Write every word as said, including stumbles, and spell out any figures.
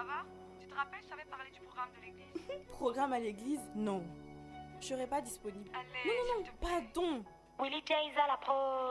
Ça va? Tu te rappelles, je t'avais parlé du programme de l'église? Programme à l'église? Non. Je serai pas disponible. Allez, Non, non, non, s'il te plaît. pardon. Willy Jayza la pro.